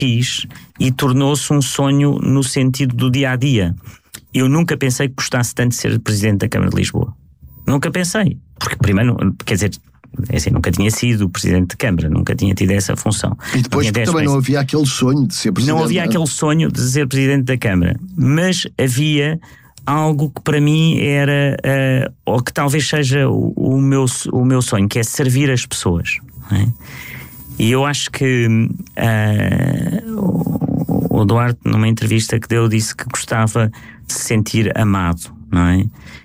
fiz e tornou-se um sonho no sentido do dia-a-dia. Eu nunca pensei que gostasse tanto de ser Presidente da Câmara de Lisboa. Nunca pensei. Porque primeiro, quer dizer, nunca tinha sido Presidente de Câmara, nunca tinha tido essa função. E depois também não havia aquele sonho de ser Presidente. Não havia aquele sonho de ser Presidente da Câmara. Mas havia algo que para mim era, ou que talvez seja o meu sonho, que é servir as pessoas. Não é? E eu acho que o Duarte, numa entrevista que deu, disse que gostava de se sentir amado, não é?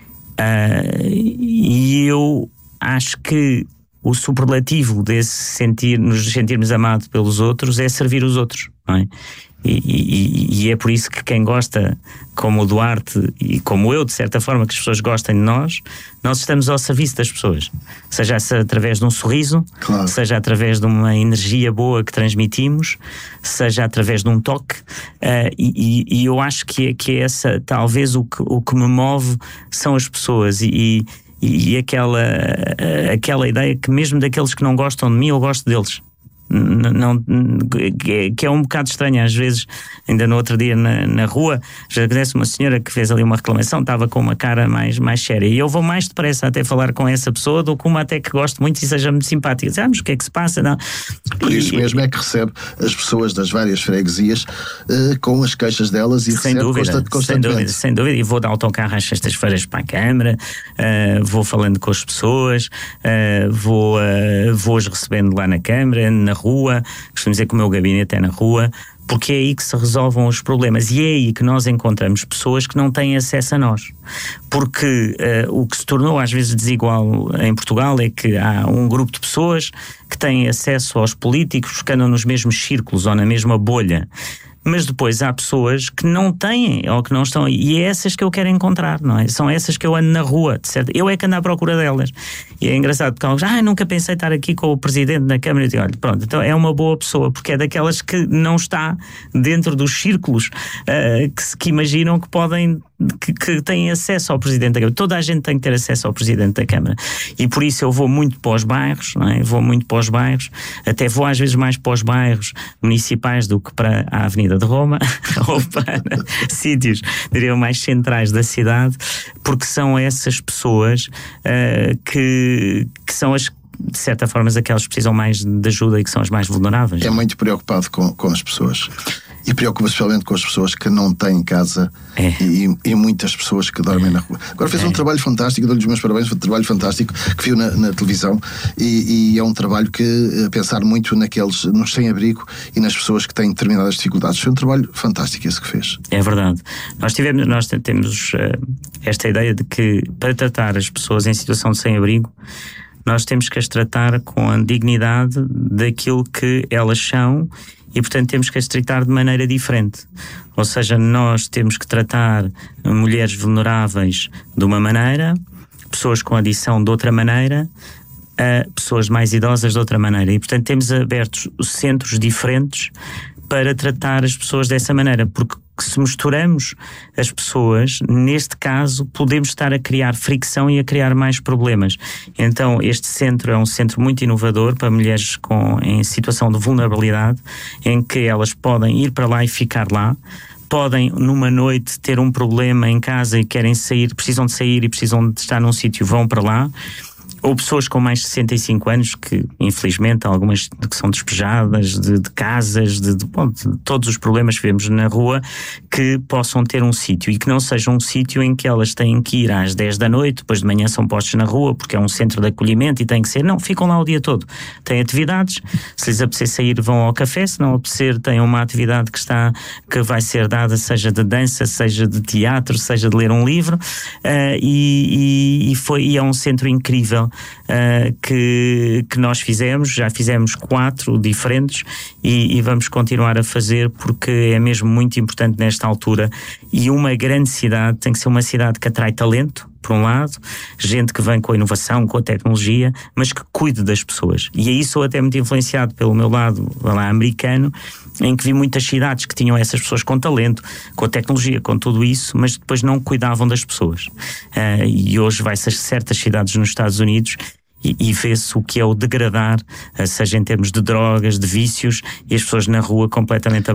E eu acho que o superlativo desse nos sentirmos amados pelos outros é servir os outros, não é? E é por isso que quem gosta, como o Duarte e como eu, de certa forma, que as pessoas gostem de nós estamos ao serviço das pessoas. Seja através de um sorriso, claro, seja através de uma energia boa que transmitimos, seja através de um toque. E eu acho que é essa, talvez, o que me move são as pessoas e aquela ideia que mesmo daqueles que não gostam de mim, eu gosto deles. Não, que é um bocado estranho às vezes. Ainda no outro dia na rua já acontece uma senhora que fez ali uma reclamação, estava com uma cara mais séria, e eu vou mais depressa até falar com essa pessoa do que uma até que gosto muito e seja muito simpática. Mas o que é que se passa? Não. Por isso mesmo é que recebe as pessoas das várias freguesias com as queixas delas e recebe constantemente. Sem dúvida, e vou de autocarro às sextas-feiras para a Câmara, vou falando com as pessoas, vou-as recebendo lá na Câmara, na rua, costumo dizer que o meu gabinete é na rua, porque é aí que se resolvam os problemas e é aí que nós encontramos pessoas que não têm acesso a nós. Porque o que se tornou às vezes desigual em Portugal é que há um grupo de pessoas que têm acesso aos políticos, que andam nos mesmos círculos ou na mesma bolha. Mas depois há pessoas que não têm ou que não estão, e é essas que eu quero encontrar, não é? São essas que eu ando na rua, certo? Eu é que ando à procura delas. E é engraçado porque alguns, nunca pensei estar aqui com o Presidente da Câmara. Eu digo, olha, pronto, então é uma boa pessoa, porque é daquelas que não está dentro dos círculos que imaginam que podem, que têm acesso ao Presidente da Câmara. Toda a gente tem que ter acesso ao Presidente da Câmara. E por isso eu vou muito para os bairros, não é? Vou muito para os bairros, até vou às vezes mais para os bairros municipais do que para a Avenida de Roma ou para sítios, diria, mais centrais da cidade, porque são essas pessoas que são as, de certa forma, aquelas que precisam mais de ajuda e que são as mais vulneráveis. É muito preocupado com as pessoas. E preocupa-se especialmente com as pessoas que não têm casa e muitas pessoas que dormem na rua. Agora fez um trabalho fantástico, dou-lhe os meus parabéns, foi um trabalho fantástico que viu na televisão e é um trabalho que pensar muito nos sem-abrigo e nas pessoas que têm determinadas dificuldades. Foi um trabalho fantástico esse que fez. É verdade. Nós temos esta ideia de que para tratar as pessoas em situação de sem-abrigo nós temos que as tratar com a dignidade daquilo que elas são e, portanto, temos que as tratar de maneira diferente. Ou seja, nós temos que tratar mulheres vulneráveis de uma maneira, pessoas com adição de outra maneira, pessoas mais idosas de outra maneira. E, portanto, temos abertos centros diferentes para tratar as pessoas dessa maneira, porque se misturamos as pessoas, neste caso, podemos estar a criar fricção e a criar mais problemas. Então, este centro é um centro muito inovador para mulheres em situação de vulnerabilidade, em que elas podem ir para lá e ficar lá. Podem, numa noite, ter um problema em casa e querem sair, precisam de sair e precisam de estar num sítio, vão para lá. Ou pessoas com mais de 65 anos que, infelizmente, algumas que são despejadas de casas, de todos os problemas que vemos na rua, que possam ter um sítio e que não seja um sítio em que elas têm que ir às 10 da noite, depois de manhã são postos na rua porque é um centro de acolhimento e tem que ser. Não, ficam lá o dia todo. Têm atividades, se lhes apetecer sair vão ao café, se não apetecer têm uma atividade que vai ser dada, seja de dança, seja de teatro, seja de ler um livro, e é um centro incrível que nós já fizemos 4 diferentes e vamos continuar a fazer porque é mesmo muito importante nesta altura. E uma grande cidade tem que ser uma cidade que atrai talento, por um lado, gente que vem com a inovação, com a tecnologia, mas que cuide das pessoas. E aí sou até muito influenciado pelo meu lado americano, em que vi muitas cidades que tinham essas pessoas com talento, com a tecnologia, com tudo isso, mas depois não cuidavam das pessoas. E hoje vai-se a certas cidades nos Estados Unidos e vê-se o que é o degradar, seja em termos de drogas, de vícios, e as pessoas na rua completamente